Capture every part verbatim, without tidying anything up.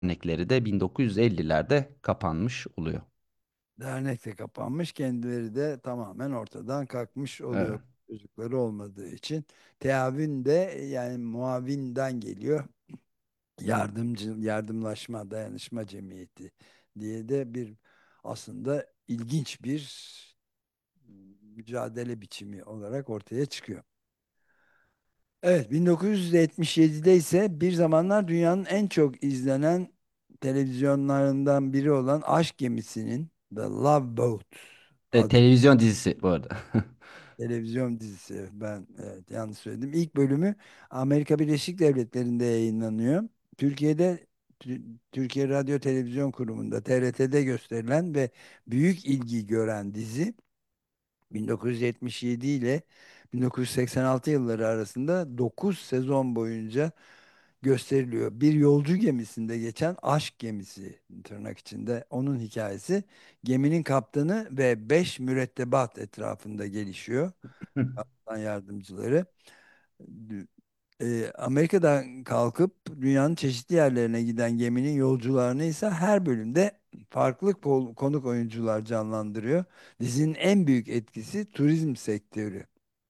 dernekleri de bin dokuz yüz ellilerde kapanmış oluyor. Dernek de kapanmış, kendileri de tamamen ortadan kalkmış Evet. oluyor çocukları olmadığı için. Teavün de yani muavinden geliyor. Yardımcı, yardımlaşma, dayanışma cemiyeti diye de bir aslında ilginç bir mücadele biçimi olarak ortaya çıkıyor. Evet, bin dokuz yüz yetmiş yedide ise bir zamanlar dünyanın en çok izlenen televizyonlarından biri olan Aşk Gemisi'nin The Love Boat E, adlı televizyon dizisi bu arada. televizyon dizisi, ben evet yanlış söyledim. İlk bölümü Amerika Birleşik Devletleri'nde yayınlanıyor. Türkiye'de Tü- Türkiye Radyo Televizyon Kurumu'nda T R T'de gösterilen ve büyük ilgi gören dizi bin dokuz yüz yetmiş yedi ile bin dokuz yüz seksen altı yılları arasında dokuz sezon boyunca gösteriliyor. Bir yolcu gemisinde geçen aşk gemisi tırnak içinde onun hikayesi geminin kaptanı ve beş mürettebat etrafında gelişiyor. Kaptan yardımcıları. Dü- e, Amerika'dan kalkıp dünyanın çeşitli yerlerine giden geminin yolcularını ise her bölümde farklı kol- konuk oyuncular canlandırıyor. Dizinin en büyük etkisi turizm sektörü.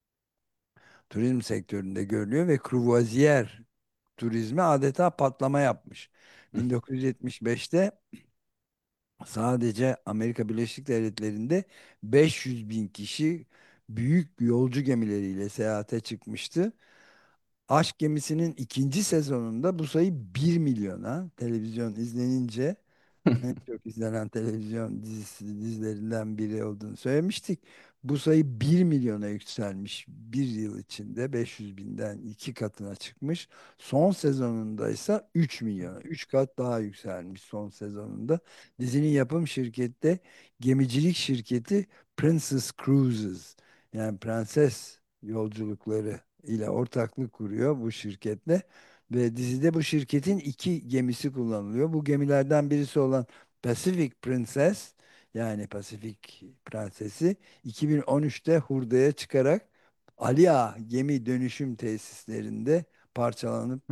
Turizm sektöründe görülüyor ve kruvazyer turizmi adeta patlama yapmış. bin dokuz yüz yetmiş beşte sadece Amerika Birleşik Devletleri'nde beş yüz bin kişi büyük yolcu gemileriyle seyahate çıkmıştı. Aşk Gemisi'nin ikinci sezonunda bu sayı bir milyona televizyon izlenince en çok izlenen televizyon dizisi dizilerinden biri olduğunu söylemiştik. Bu sayı bir milyona yükselmiş. Bir yıl içinde beş yüz binden iki katına çıkmış. Son sezonunda ise üç milyona, üç kat daha yükselmiş son sezonunda. Dizinin yapım şirketi de gemicilik şirketi Princess Cruises, yani prenses yolculukları ile ortaklık kuruyor bu şirketle. Ve dizide bu şirketin iki gemisi kullanılıyor. Bu gemilerden birisi olan Pacific Princess, yani Pasifik Prensesi, iki bin on üçte hurdaya çıkarak Ali Ağa gemi dönüşüm tesislerinde parçalanıp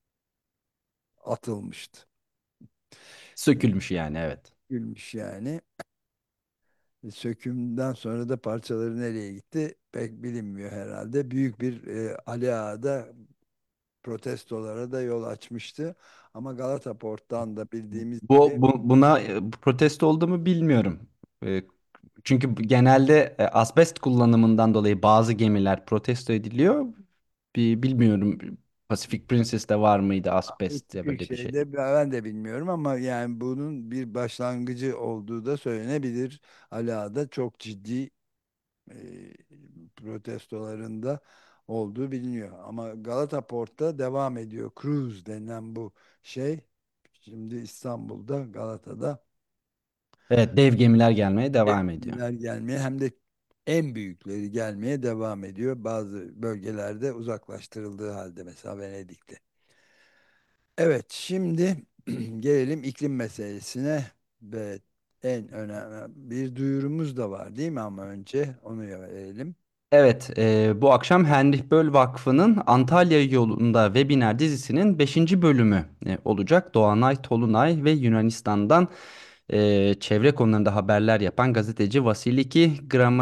atılmıştı. Sökülmüş yani, evet. Gülmüş yani. E, Sökümden sonra da parçaları nereye gitti pek bilinmiyor herhalde. Büyük bir e, Ali Ağa'da protestolara da yol açmıştı. Ama Galata Port'tan da bildiğimiz Bu, gibi bu buna e, protesto oldu mu bilmiyorum. E, çünkü bu- genelde e, asbest kullanımından dolayı bazı gemiler protesto ediliyor. Bi- bilmiyorum. Pacific Princess'te var mıydı asbest ya hiçbir böyle bir şey? şeyde ben de bilmiyorum ama yani bunun bir başlangıcı olduğu da söylenebilir. Ala'da çok ciddi e, protestolarında olduğu biliniyor. Ama Galata Port'ta devam ediyor. Cruise denilen bu şey. Şimdi İstanbul'da, Galata'da Evet, dev gemiler gelmeye hem devam ediyor. gemiler gelmeye hem de en büyükleri gelmeye devam ediyor. Bazı bölgelerde uzaklaştırıldığı halde, mesela Venedik'te. Evet, şimdi gelelim iklim meselesine ve en önemli bir duyurumuz da var değil mi, ama önce onu verelim. Evet, e, bu akşam Henrich Böll Vakfı'nın Antalya yolunda webinar dizisinin beşinci bölümü e, olacak. Doğanay Tolunay ve Yunanistan'dan e, çevre konularında haberler yapan gazeteci Vasiliki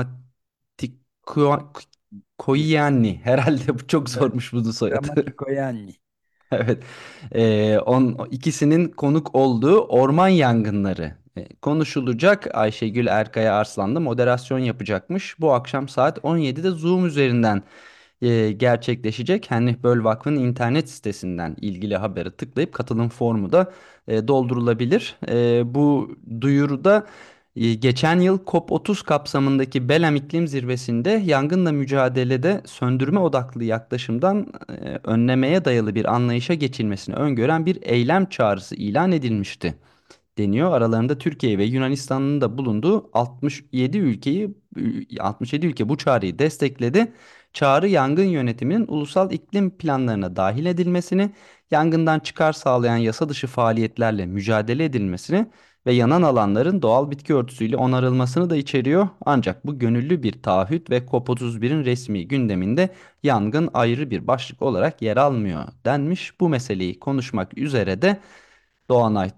Grammatikoyanni. Herhalde bu çok Evet. zormuş bu soyadı. Dramatikoyanni. Evet. Ee, on, ikisinin konuk olduğu orman yangınları e, konuşulacak. Ayşegül Erkaya Arslan da moderasyon yapacakmış. Bu akşam saat on yedide Zoom üzerinden e, gerçekleşecek. Henrich Böll Vakfı'nın internet sitesinden ilgili haberi tıklayıp katılım formu da e, doldurulabilir. E, bu duyuruda e, geçen yıl COP otuz kapsamındaki Belem İklim Zirvesi'nde yangınla mücadelede söndürme odaklı yaklaşımdan e, önlemeye dayalı bir anlayışa geçilmesini öngören bir eylem çağrısı ilan edilmişti deniyor. Aralarında Türkiye ve Yunanistan'ın da bulunduğu altmış yedi ülkeyi altmış yedi ülke bu çağrıyı destekledi. Çağrı yangın yönetiminin ulusal iklim planlarına dahil edilmesini, yangından çıkar sağlayan yasa dışı faaliyetlerle mücadele edilmesini ve yanan alanların doğal bitki örtüsüyle onarılmasını da içeriyor. Ancak bu gönüllü bir taahhüt ve COP otuz birin resmi gündeminde yangın ayrı bir başlık olarak yer almıyor denmiş. Bu meseleyi konuşmak üzere de Doğanay